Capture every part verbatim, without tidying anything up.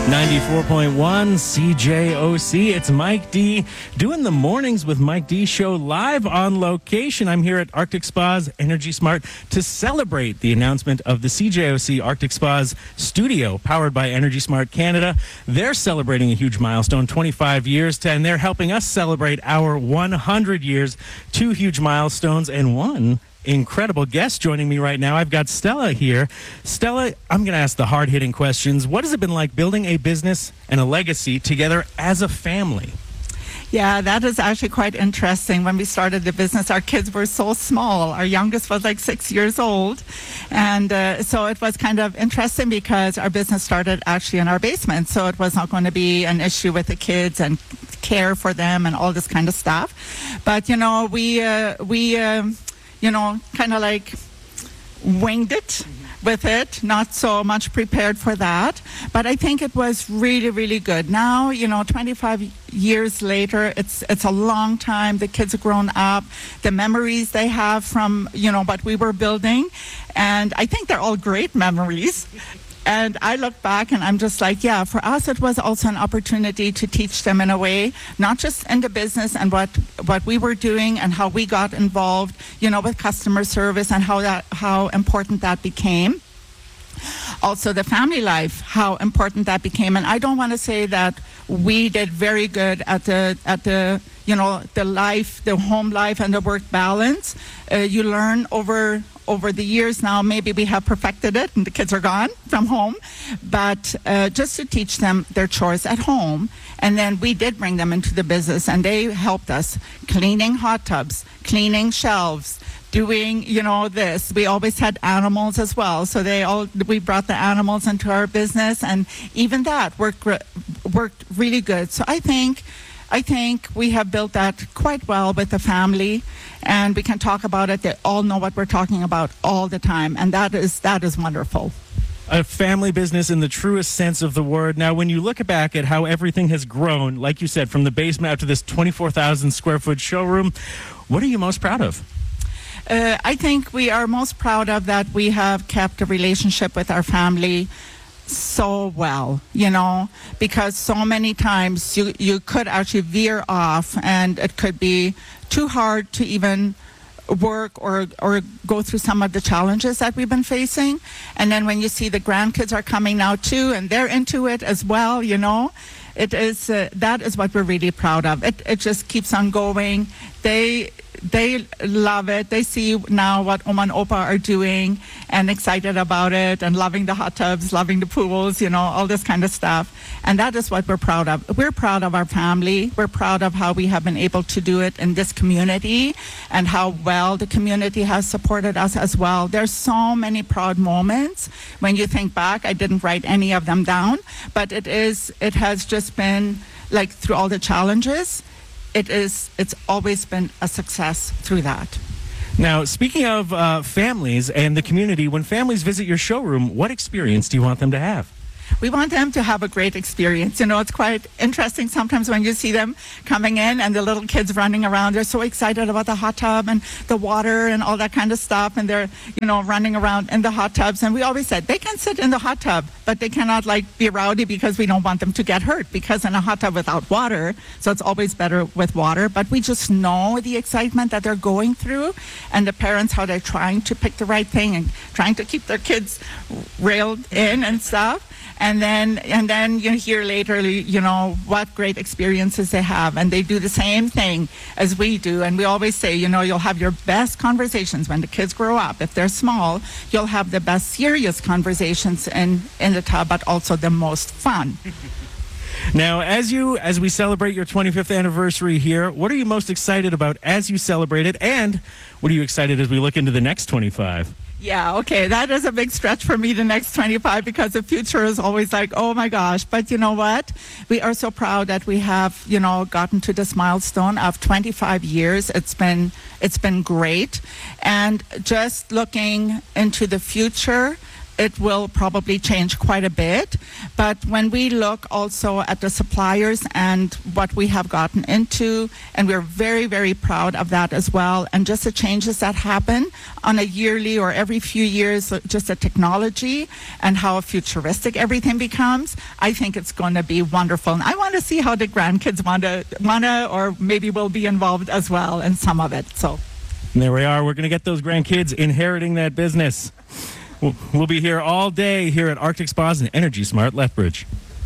ninety-four point one C J O C. It's Mike D doing the Mornings with Mike D show live on location. I'm here at Arctic Spas Energy Smart to celebrate the announcement of the C J O C Arctic Spas studio powered by Energy Smart Canada. They're celebrating a huge milestone, twenty-five years, and they're helping us celebrate our one hundred years. Two huge milestones and one incredible guest joining me right now. I've got Stella here. Stella, I'm going to ask the hard-hitting questions. What has it been like building a business and a legacy together as a family? Yeah, that is actually quite interesting. When we started the business, our kids were so small. Our youngest was like six years old. And uh, so it was kind of interesting because our business started actually in our basement. So it was not going to be an issue with the kids and care for them and all this kind of stuff. But, you know, we, uh, we, um, you know, kind of like winged it with it, not so much prepared for that. But I think it was really, really good. Now, you know, twenty-five years later, it's it's a long time. The kids have grown up, the memories they have from, you know, what we were building. And I think they're all great memories. And I look back and I'm just like, yeah, for us, it was also an opportunity to teach them in a way, not just in the business and what, what we were doing and how we got involved, you know, with customer service and how that, how important that became. Also the family life, how important that became. And I don't want to say that we did very good at the, at the, you know, the life, the home life and the work balance. Uh, you learn over over the years now, maybe we have perfected it and the kids are gone from home, but uh, just to teach them their chores at home. And then we did bring them into the business and they helped us cleaning hot tubs, cleaning shelves, doing, you know, this. We always had animals as well. So they all, we brought the animals into our business and even that worked, worked really good. So I think I think we have built that quite well with the family, and we can talk about it. They all know what we're talking about all the time, and that is that is wonderful. A family business in the truest sense of the word. Now, when you look back at how everything has grown, like you said, from the basement out to this twenty-four thousand square foot showroom, what are you most proud of? Uh, I think we are most proud of that we have kept a relationship with our family so well, you know, because so many times you, you could actually veer off and it could be too hard to even work or or go through some of the challenges that we've been facing. And then when you see the grandkids are coming now too and they're into it as well, you know, it is uh, that is what we're really proud of. It it just keeps on going. They They love it. They see now what Oma and Opa are doing and excited about it and loving the hot tubs, loving the pools, you know, all this kind of stuff. And that is what we're proud of. We're proud of our family. We're proud of how we have been able to do it in this community and how well the community has supported us as well. There's so many proud moments. When you think back, I didn't write any of them down, but it is, it has just been like through all the challenges, It is, it's always been a success through that. Now, speaking of uh, families and the community, when families visit your showroom, what experience do you want them to have? We want them to have a great experience. You know, it's quite interesting sometimes when you see them coming in and the little kids running around. They're so excited about the hot tub and the water and all that kind of stuff. And they're, you know, running around in the hot tubs. And we always said they can sit in the hot tub, but they cannot like be rowdy because we don't want them to get hurt because in a hot tub without water. So it's always better with water. But we just know the excitement that they're going through and the parents, how they're trying to pick the right thing and trying to keep their kids railed in and stuff. And then, and then you hear later, you know, what great experiences they have. And they do the same thing as we do. And we always say, you know, you'll have your best conversations when the kids grow up. If they're small, you'll have the best serious conversations in, in the tub, but also the most fun. Now, as you, as we celebrate your twenty-fifth anniversary here, what are you most excited about as you celebrate it? And what are you excited as we look into the next twenty-five? Yeah, okay, that is a big stretch for me, the next twenty-five, because the future is always like, oh my gosh. But you know what? We are so proud that we have, you know, gotten to this milestone of twenty-five years. It's been, it's been great. And just looking into the future, it will probably change quite a bit. But when we look also at the suppliers and what we have gotten into, and we're very, very proud of that as well, and just the changes that happen on a yearly or every few years, just the technology and how futuristic everything becomes, I think it's going to be wonderful. And I want to see how the grandkids want to, want to or maybe will be involved as well in some of it. So and there we are. We're going to get those grandkids inheriting that business. We'll, we'll be here all day here at Arctic Spas and Energy Smart Lethbridge.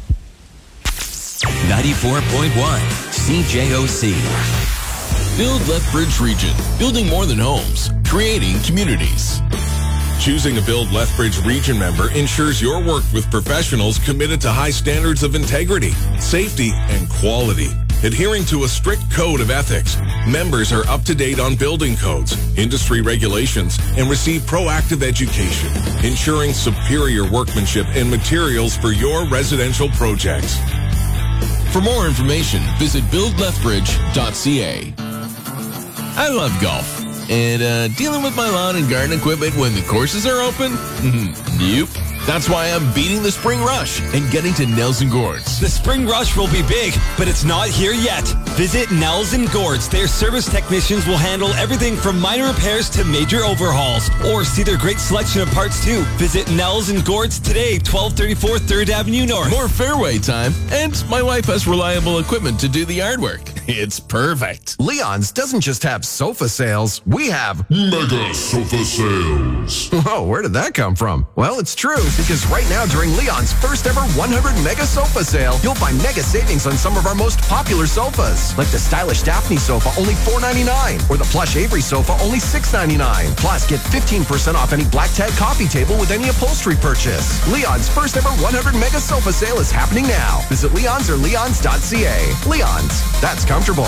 ninety-four point one C J O C. Build Lethbridge Region. Building more than homes. Creating communities. Choosing a Build Lethbridge Region member ensures you're worked with professionals committed to high standards of integrity, safety, and quality. Adhering to a strict code of ethics, members are up to date on building codes, industry regulations, and receive proactive education, ensuring superior workmanship and materials for your residential projects. For more information, visit build lethbridge dot c a. I love golf. And uh, dealing with my lawn and garden equipment when the courses are open? Nope. That's why I'm beating the spring rush and getting to Nels and Gord's. The spring rush will be big, but it's not here yet. Visit Nels and Gord's. Their service technicians will handle everything from minor repairs to major overhauls. Or see their great selection of parts too. Visit Nels and Gord's today, twelve thirty-four third Avenue North. More fairway time, and my wife has reliable equipment to do the yard work. It's perfect. Leon's doesn't just have sofa sales. We have Mega Sofa Sales. Whoa, where did that come from? Well, it's true, because right now during Leon's first ever one hundred Mega Sofa Sale, you'll find mega savings on some of our most popular sofas, like the stylish Daphne sofa, only four ninety-nine, or the plush Avery sofa, only six ninety-nine. Plus, get fifteen percent off any black tag coffee table with any upholstery purchase. Leon's first ever one hundred Mega Sofa Sale is happening now. Visit Leon's or leons dot c a. Leon's, that's comfortable.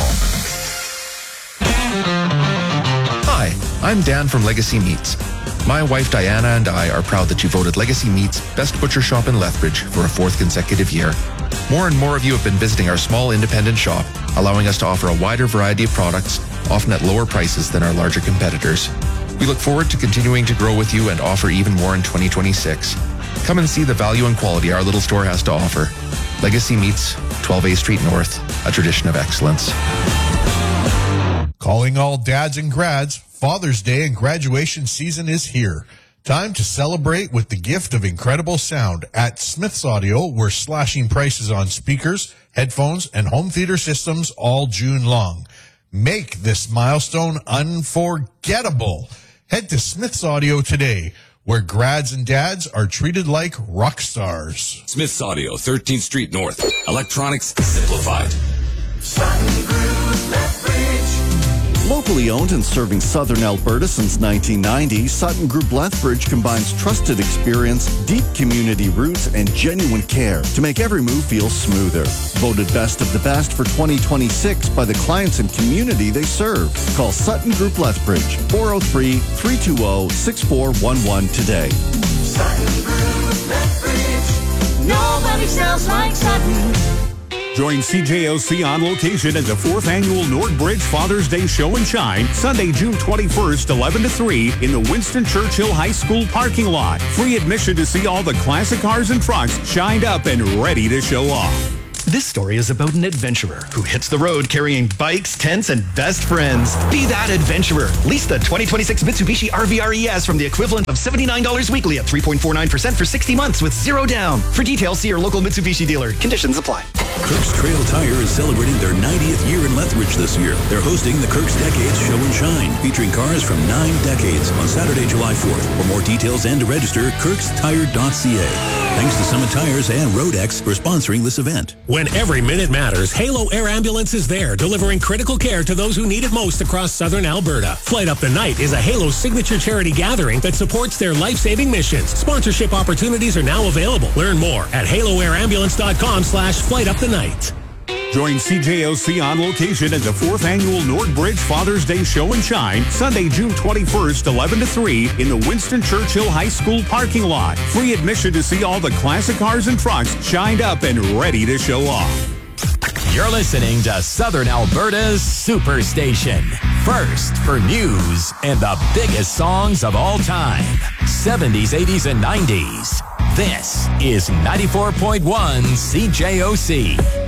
Hi, I'm Dan from Legacy Meats. My wife Diana and I are proud that you voted Legacy Meats Best Butcher Shop in Lethbridge for a fourth consecutive year. More and more of you have been visiting our small independent shop, allowing us to offer a wider variety of products, often at lower prices than our larger competitors. We look forward to continuing to grow with you and offer even more in twenty twenty-six. Come and see the value and quality our little store has to offer. Legacy Meats, twelve A Street North, a tradition of excellence. Calling all dads and grads, Father's Day and graduation season is here. Time to celebrate with the gift of incredible sound. At Smith's Audio, we're slashing prices on speakers, headphones, and home theater systems all June long. Make this milestone unforgettable. Head to Smith's Audio today, where grads and dads are treated like rock stars. Smith's Audio, thirteenth Street North. Electronics simplified. Locally owned and serving southern Alberta since nineteen ninety, Sutton Group Lethbridge combines trusted experience, deep community roots, and genuine care to make every move feel smoother. Voted best of the best for twenty twenty-six by the clients and community they serve. Call Sutton Group Lethbridge, four oh three, three two oh, six four one one today. Sutton Group Lethbridge. Nobody sounds like Sutton. Join C J O C on location at the fourth Annual Nordbridge Father's Day Show and Shine, Sunday, June twenty-first, eleven to three, in the Winston Churchill High School parking lot. Free admission to see all the classic cars and trucks shined up and ready to show off. This story is about an adventurer who hits the road carrying bikes, tents, and best friends. Be that adventurer. Lease the twenty twenty-six Mitsubishi R V R E S from the equivalent of seventy-nine dollars weekly at three point four nine percent for sixty months with zero down. For details, see your local Mitsubishi dealer. Conditions apply. Kirk's Trail Tire is celebrating their ninetieth year in Lethbridge this year. They're hosting the Kirk's Decades Show and Shine, featuring cars from nine decades on Saturday, July fourth. For more details and to register, kirks tire dot c a. Thanks to Summit Tires and Rodex for sponsoring this event. When every minute matters, Halo Air Ambulance is there, delivering critical care to those who need it most across southern Alberta. Flight Up the Night is a Halo signature charity gathering that supports their life-saving missions. Sponsorship opportunities are now available. Learn more at halo air ambulance dot com slash flight up the night. Join C J O C on location at the fourth Annual Nordbridge Father's Day Show and Shine, Sunday, June twenty-first, eleven to three, in the Winston Churchill High School parking lot. Free admission to see all the classic cars and trucks shined up and ready to show off. You're listening to Southern Alberta's Superstation. First for news and the biggest songs of all time. seventies, eighties, and nineties. This is ninety-four point one C J O C.